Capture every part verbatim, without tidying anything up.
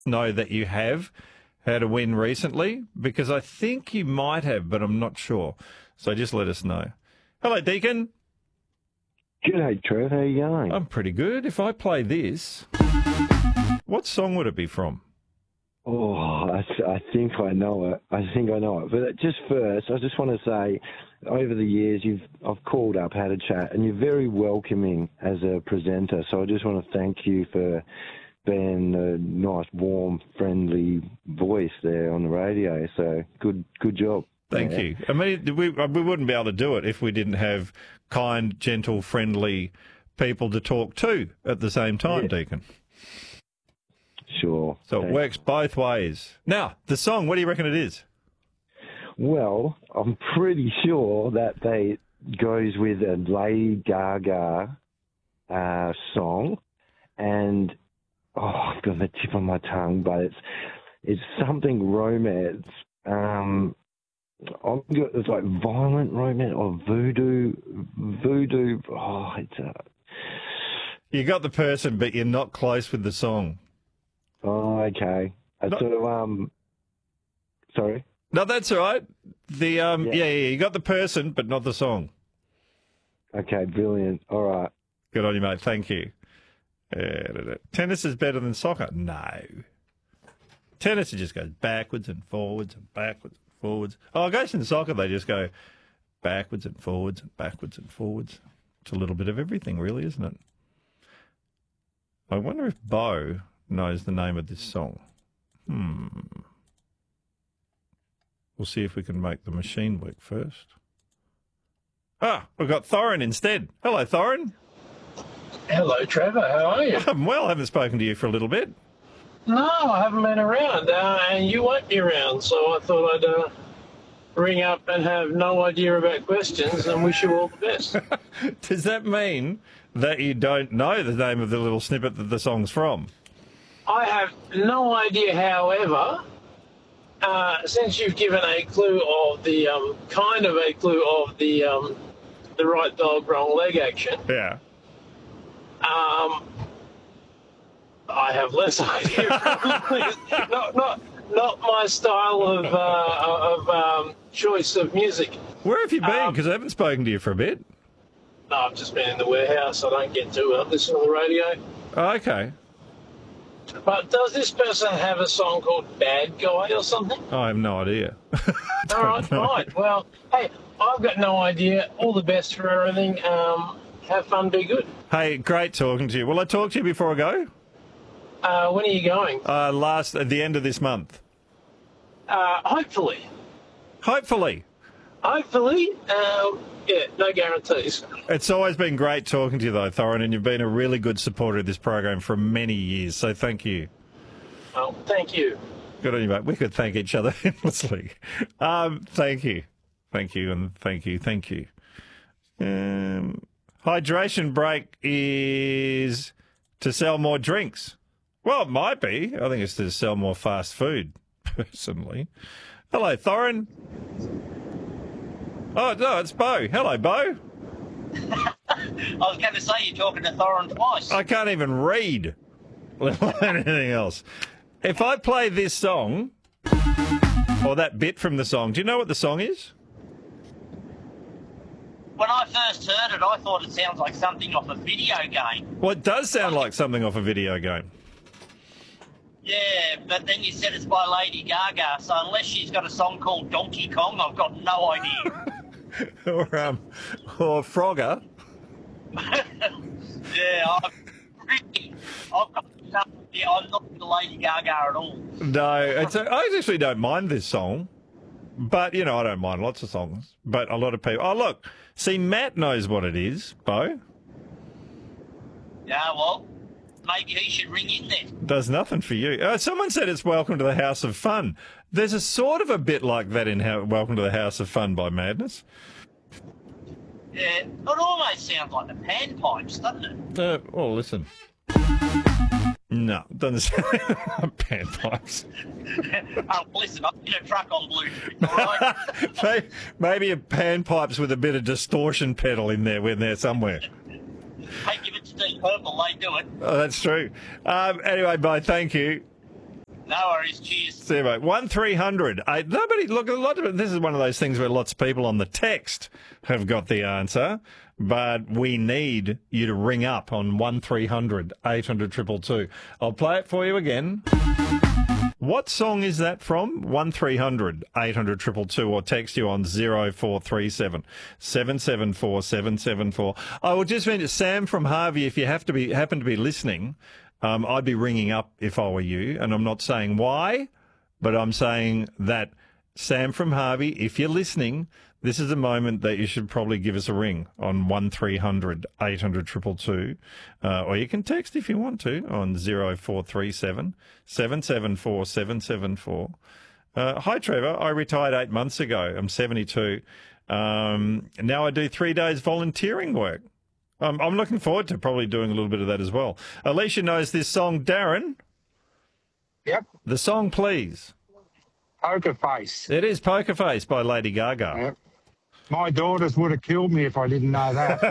know that you have had a win recently? Because I think you might have, but I'm not sure. So just let us know. Hello, Deacon. G'day, Trev. How you going? I'm pretty good. If I play this, what song would it be from? Oh, I, I think I know it. I think I know it. But just first, I just want to say, over the years, you've I've called up, had a chat, and you're very welcoming as a presenter. So I just want to thank you for being a nice, warm, friendly voice there on the radio. So good, good job. Thank yeah. you. I mean, we we wouldn't be able to do it if we didn't have kind, gentle, friendly people to talk to at the same time, yeah. Deacon. Sure. So it works both ways. Now, the song, what do you reckon it is? Well, I'm pretty sure that they goes with a Lady Gaga uh, song, and oh, I've got the tip on my tongue, but it's it's something romance. Um, I'm got it's like violent romance or voodoo, voodoo. Oh, it's a. You got the person, but you're not close with the song. Oh, okay. I No. sort of um. Sorry. No, that's all right. The um, Yeah. yeah, yeah, you got the person, but not the song. Okay, brilliant. All right. Good on you, mate. Thank you. Uh, tennis is better than soccer? No. Tennis, it just goes backwards and forwards and backwards and forwards. Oh, I guess in soccer they just go backwards and forwards and backwards and forwards. It's a little bit of everything, really, isn't it? I wonder if Bo knows the name of this song. Hmm. We'll see if we can make the machine work first. Ah, we've got Thorin instead. Hello, Thorin. Hello, Trevor. How are you? I'm well. I haven't spoken to you for a little bit. No, I haven't been around, uh, and you won't be around, so I thought I'd uh, ring up and have no idea about questions and wish you all the best. Does that mean that you don't know the name of the little snippet that the song's from? I have no idea, however, uh, since you've given a clue of the, um, kind of a clue of the, um, the right dog, wrong leg action, Yeah. um, I have less idea. not, not, not my style of, uh, of um, choice of music. Where have you been? Um, Because I haven't spoken to you for a bit. No, I've just been in the warehouse. I don't get to uh, listen to the radio. Oh, okay. But does this person have a song called Bad Guy or something? I have no idea. All right, right. Well, hey, I've got no idea. All the best for everything. Um, have fun, be good. Hey, great talking to you. Will I talk to you before I go? Uh, when are you going? Uh, last at the end of this month. Uh, hopefully. Hopefully. Hopefully. Um, yeah, no guarantees. It's always been great talking to you, though, Thorin, and you've been a really good supporter of this program for many years, so thank you. Oh, thank you. Good on you, mate. We could thank each other endlessly. Um, thank you. Thank you, and thank you, thank you. Um, hydration break is to sell more drinks. Well, it might be. I think it's to sell more fast food, personally. Hello, Thorin. Oh, no, it's Bo. Hello, Bo. I was going to say you're talking to Thorin twice. I can't even read, let alone anything else. If I play this song, or that bit from the song, do you know what the song is? When I first heard it, I thought it sounds like something off a video game. Well, it does sound like something off a video game. Yeah, but then you said it's by Lady Gaga, so unless she's got a song called Donkey Kong, I've got no idea. or, um, or Frogger. yeah, I've really, I've got no idea. I'm not into Lady Gaga at all. No, it's a, I actually don't mind this song. But, you know, I don't mind lots of songs. But a lot of people... Oh, look. See, Matt knows what it is, Bo. Yeah, well, maybe he should ring in then. Does nothing for you. Uh, someone said it's Welcome to the House of Fun. There's a sort of a bit like that in how, Welcome to the House of Fun by Madness. Yeah, it almost sounds like the panpipes, doesn't it? Uh, well, listen. No, it doesn't sound like panpipes. Oh, listen, I'm in a truck on Bluetooth, all right? Maybe a panpipes with a bit of distortion pedal in there, in there somewhere. Hey, give it to Deep Purple, they do it. Oh, that's true. Um, anyway, Bo, thank you. No worries. Cheers. See you, mate. One three hundred eight. Nobody look. A lot of it. This is one of those things where lots of people on the text have got the answer, but we need you to ring up on one three hundred eight hundred two two two. I'll play it for you again. What song is that from? One three hundred eight hundred two two two, or text you on zero four three seven seven seven four seven seven four. I will just mention Sam from Harvey. If you have to be happen to be listening. Um, I'd be ringing up if I were you, and I'm not saying why, but I'm saying that Sam from Harvey, if you're listening, this is a moment that you should probably give us a ring on one three hundred eight hundred two two two, uh, or you can text if you want to on zero four three seven seven seven four seven seven four. Uh, hi, Trevor. I retired eight months ago. I'm seventy-two. Um, now I do three days volunteering work. Um, I'm looking forward to probably doing a little bit of that as well. Alicia knows this song. Darren? Yep. The song, please. Poker Face. It is Poker Face by Lady Gaga. Yep. My daughters would have killed me if I didn't know that.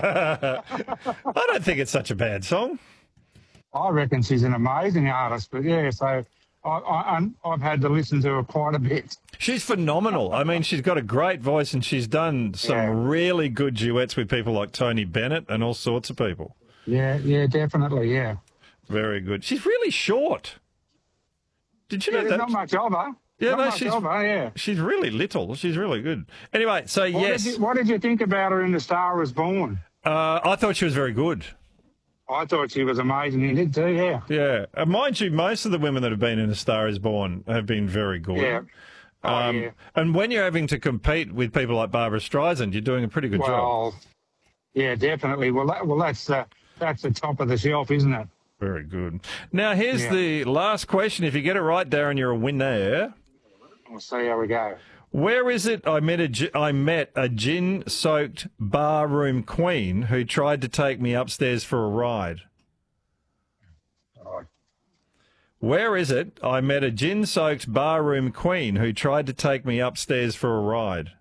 I don't think it's such a bad song. I reckon she's an amazing artist, but yeah, so I, I, I've had to listen to her quite a bit. She's phenomenal. I mean, she's got a great voice, and she's done some Yeah. really good duets with people like Tony Bennett and all sorts of people. Yeah, yeah, definitely, yeah. Very good. She's really short. Did you Yeah, know there's that? not much of her. Yeah, not no, much she's- of her, yeah. She's really little. She's really good. Anyway, so What, yes, did you, what did you think about her in The Star Is Born? uh, I thought she was very good. I thought she was amazing in it too, yeah. Yeah. Uh, mind you, most of the women that have been in A Star Is Born have been very good. Yeah. Oh, Um, yeah. And when you're having to compete with people like Barbara Streisand, you're doing a pretty good job. Well, yeah, definitely. Well, that, well, that's uh, that's the top of the shelf, isn't it? Very good. Now, here's Yeah. the last question. If you get it right, Darren, you're a winner. We'll see how we go. Where is it I met a, gi- I met a gin-soaked barroom queen who tried to take me upstairs for a ride? Oh, Where is it I met a gin-soaked barroom queen who tried to take me upstairs for a ride?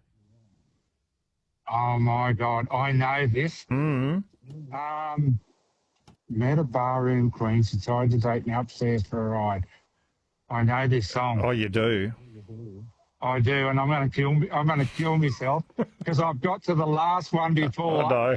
oh my God, I know this. Mm. Um, met a barroom queen. She tried to take me upstairs for a ride. I know this song. Oh, you do? I do, and I'm going to kill. Me, I'm going to kill myself because I've got to the last one before. I know.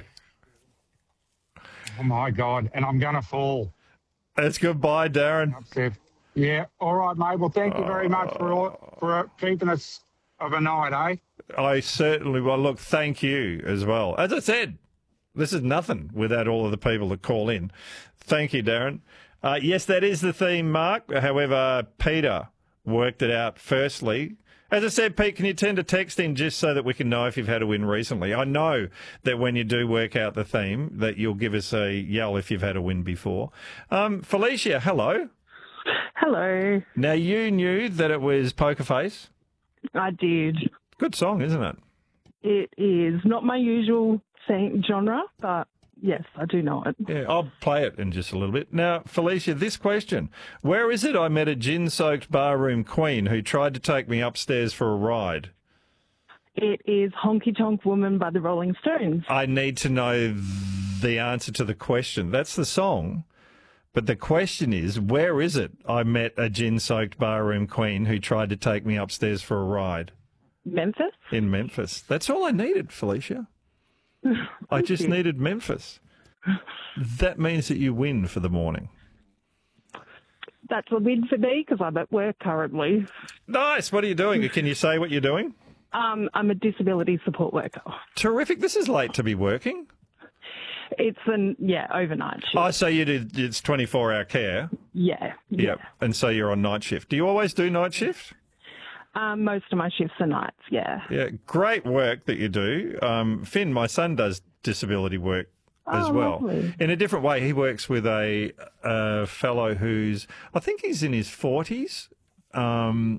Oh my God, and I'm going to fall That's goodbye, Darren. upstairs. Yeah. All right, mate. Well, thank you very much for all, for keeping us of a night, eh? I certainly will. Look, thank you as well. As I said, this is nothing without all of the people that call in. Thank you, Darren. Uh, yes, that is the theme, Mark. However, Peter worked it out firstly. As I said, Pete, can you tend to text in just so that we can know if you've had a win recently? I know that when you do work out the theme, that you'll give us a yell if you've had a win before. Um, Felicia, hello. Hello. Now, you knew that it was Poker Face. I did. Good song, isn't it? It is not my usual sing- genre, but yes, I do know it. Yeah, I'll play it in just a little bit. Now, Felicia, this question. Where is it I met a gin-soaked barroom queen who tried to take me upstairs for a ride? It is Honky Tonk Woman by the Rolling Stones. I need to know the answer to the question. That's the song. But the question is, where is it I met a gin-soaked barroom queen who tried to take me upstairs for a ride? Memphis? In Memphis. That's all I needed, Felicia. I just you. needed Memphis. That means that you win for the morning. That's a win for me because I'm at work currently. Nice. What are you doing? Can you say what you're doing? Um, I'm a disability support worker. Terrific. This is late to be working. It's an, yeah, overnight shift. Oh, so you did, it's twenty-four hour care. yeah. Yeah. Yep. And so you're on night shift. Do you always do night shift? Um, most of my shifts are nights, yeah. Yeah. Great work that you do. Um, Finn, my son, does disability work as Oh, well. lovely. In a different way. He works with a, a fellow who's, I think he's in his forties, um,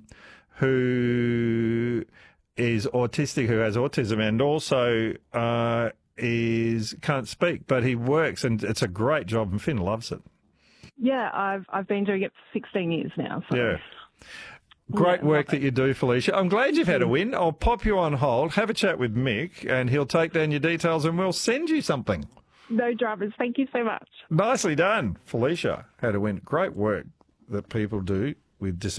who is autistic, who has autism, and also uh, is can't speak, but he works, and it's a great job, and Finn loves it. Yeah, I've I've been doing it for sixteen years now. So. Yeah. Great Yeah, work love that you do, Felicia. I'm glad you've had a win. I'll pop you on hold, have a chat with Mick, and he'll take down your details and we'll send you something. No dramas. Thank you so much. Nicely done, Felicia. Had a win. Great work that people do with disabilities.